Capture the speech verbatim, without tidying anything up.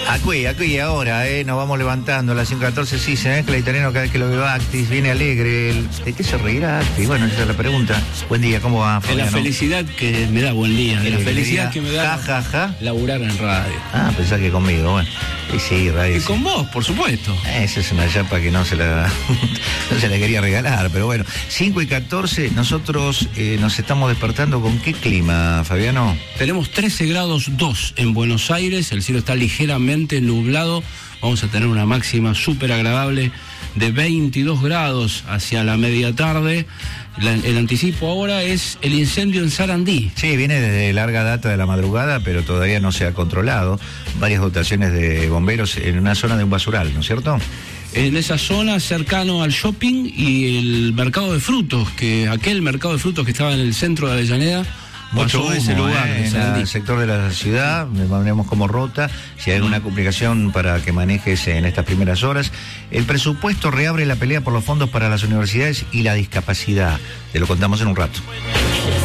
Aquí, aquí ahora, eh, nos vamos levantando a las cinco catorce, sí, se mezcla el italiano cada vez que lo veo Actis, viene alegre. El, ¿de qué se reirá Actis? Bueno, esa es la pregunta. Buen día, ¿cómo va, Fabiano? De la felicidad que me da, buen día, de la felicidad que me da ja, ja, ja. laburar en radio. Ah, pensá que conmigo, bueno. Y sí, radio. Y sí. Con vos, por supuesto. Esa es una chapa que no se la, no se la quería regalar, pero bueno. cinco y catorce, nosotros eh, nos estamos despertando con qué clima, Fabiano. Tenemos trece grados dos en Buenos Aires, el cielo está ligeramente nublado, vamos a tener una máxima súper agradable de veintidós grados hacia la media tarde. La, el anticipo ahora es el incendio en Sarandí. Sí, viene desde larga data de la madrugada, pero todavía no se ha controlado. Varias dotaciones de bomberos en una zona de un basural, ¿no es cierto? En esa zona cercano al shopping y el mercado de frutos, que aquel mercado de frutos que estaba en el centro de Avellaneda, mucho humo, ese lugar, eh, en el sector de la ciudad, me ponemos como ruta, si hay alguna complicación para que manejes en estas primeras horas. El presupuesto reabre la pelea por los fondos para las universidades y la discapacidad. Te lo contamos en un rato.